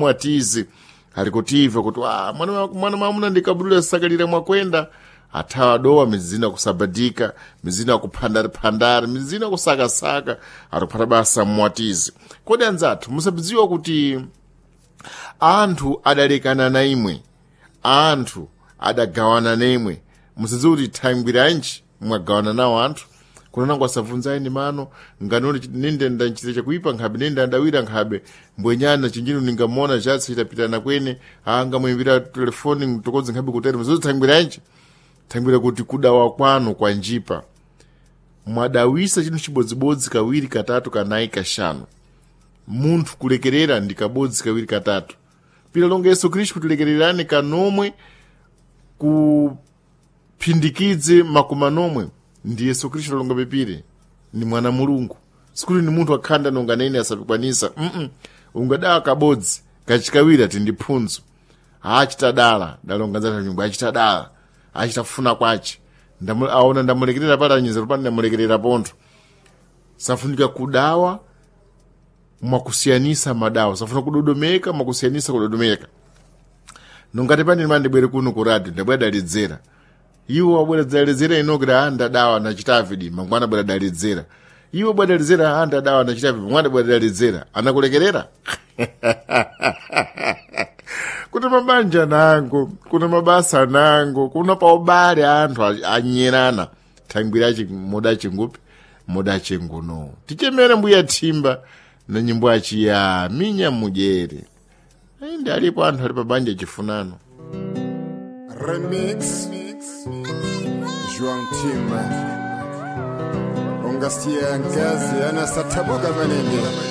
mwatizi alikotiva kuti mwana mamuna ndikabudula sakalira mwakwenda athawa dowa mizina kusabadika mizina kuphandari mizina kusakasaka atopata basa mwatizi. Kodi anzathu musabidziwa kuti anthu adalekana na imwe, anthu adagawana na imwe, musadziwa kuti thangwiranji mwagawana nawo anthu kunanangwa savunzaini mano nganoni ninde ndanchita chakuipa nkhabe ninde ndawira nkhabe mbwenyana chinjino ningamona jatsi itapitana kwene anga muimbira telefoni mtokozi nkhabe kutere musadziwa thangwiranji thangwira kuti kudawa kwanu kwa njipa mwadawisa chinthu chibodzibodzi kawiri katatu kanayi kashanu munthu kulekerera ndikabodzi kawiri katatu pila longa Yesu Khristu tulekererani kanomwe kuphindikidze makumi nomwe ndi Yesu Khristu longa pepire ni mwana mulungu sikuli ni munthu akhanda nonga nene asapikwanisa ungadawa kabodzi kachikawiri ati ndi phunzo achitadala dalonga nzata nyumba achitadala achitafuna kwachi aona ndamulekerera pala nyizero pani ndamulekerera pontho safunika kudawa mwakusiyanisa madawa safuna kudodomeka mwakusiyanisa kudodomeka nongati pani mande bwere kuno ku radio ndabwera dalidzera iwo wabwera dalidzera inokira ndadawa na chitavidi mangwana bwera dalidzera iwo bwera dalidzera ndadawa na chitavidi mangwana bwera dalidzera anakulekerera kuna mabanja nango kuna mabasa nango kuna paubale anthu anyerana thangwira moda chingupi moda chinguno tichemere mbuya Thimba na nyimbo achiya minya mujere ndalipo anthu ali pabanja chifunano remix João Thimba ongasia ngazi ana satabuga manende